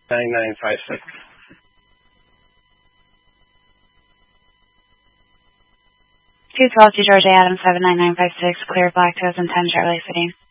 9956. 212 to Georgia Adams 79956, clear Black 2010 Charlie City.